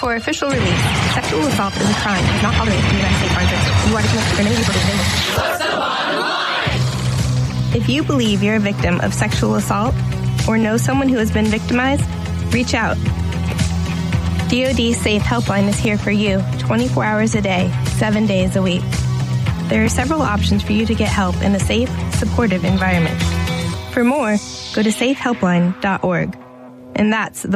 For official release, sexual assault is a crime and is not tolerated in the United States Armed Services. You are dismissed for many reasons. What's the bottom line? If you believe you're a victim of sexual assault or know someone who has been victimized, reach out. DoD Safe Helpline is here for you 24 hours a day, 7 days a week. There are several options for you to get help in a safe, supportive environment. For more, go to safehelpline.org. And that's the